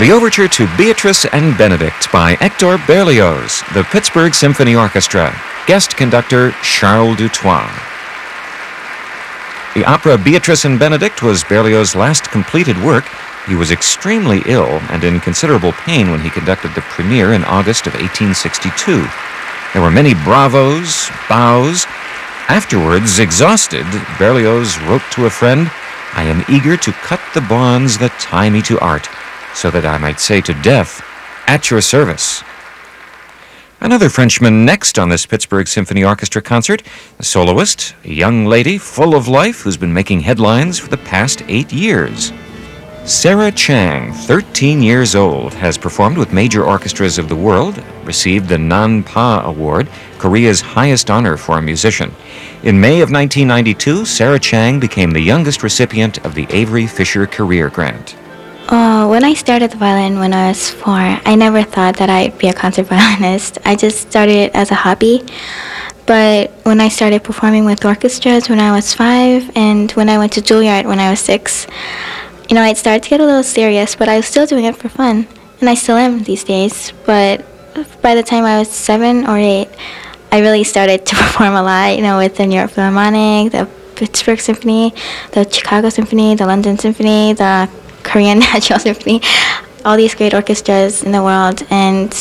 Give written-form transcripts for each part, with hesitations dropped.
The overture to Beatrice and Benedict by Hector Berlioz, the Pittsburgh Symphony Orchestra. Guest conductor Charles Dutoit. The opera Beatrice and Benedict was Berlioz's last completed work. He was extremely ill and in considerable pain when he conducted the premiere in August of 1862. There were many bravos, bows. Afterwards, exhausted, Berlioz wrote to a friend, "I am eager to cut the bonds that tie me to art, so that I might say to death, at your service." Another Frenchman next on this Pittsburgh Symphony Orchestra concert, a soloist, a young lady full of life who's been making headlines for the past 8 years. Sarah Chang, 13 years old, has performed with major orchestras of the world, received the Nan Pa Award, Korea's highest honor for a musician. In May of 1992, Sarah Chang became the youngest recipient of the Avery Fisher Career Grant. When I started the violin when I was 4, I never thought that I'd be a concert violinist. I just started it as a hobby. But when I started performing with orchestras when I was 5, and when I went to Juilliard when I was 6, it started to get a little serious, but I was still doing it for fun. And I still am these days. But by the time I was 7 or 8, I really started to perform a lot, with the New York Philharmonic, the Pittsburgh Symphony, the Chicago Symphony, the London Symphony, the Korean National Symphony, all these great orchestras in the world. And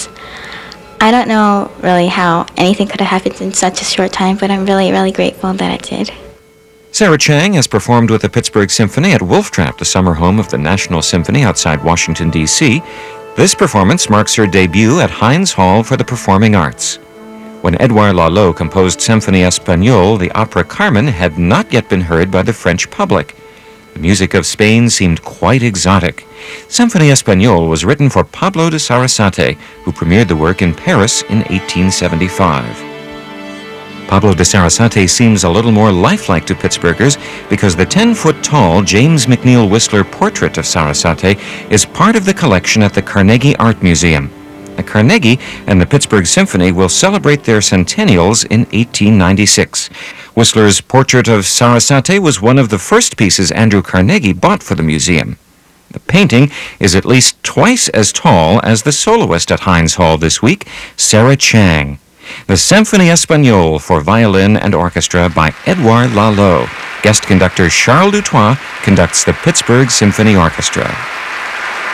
I don't know really how anything could have happened in such a short time, but I'm really, really grateful that it did. Sarah Chang has performed with the Pittsburgh Symphony at Wolf Trap, the summer home of the National Symphony outside Washington, D.C. This performance marks her debut at Heinz Hall for the Performing Arts. When Edouard Lalo composed Symphonie Espagnole, the opera Carmen had not yet been heard by the French public. The music of Spain seemed quite exotic. Symphonie Espagnole was written for Pablo de Sarasate, who premiered the work in Paris in 1875. Pablo de Sarasate seems a little more lifelike to Pittsburghers because the 10-foot-tall James McNeill Whistler portrait of Sarasate is part of the collection at the Carnegie Art Museum. The Carnegie and the Pittsburgh Symphony will celebrate their centennials in 1896. Whistler's portrait of Sarasate was one of the first pieces Andrew Carnegie bought for the museum. The painting is at least twice as tall as the soloist at Heinz Hall this week, Sarah Chang. The Symphonie Espagnole for violin and orchestra by Edouard Lalo. Guest conductor Charles Dutoit conducts the Pittsburgh Symphony Orchestra.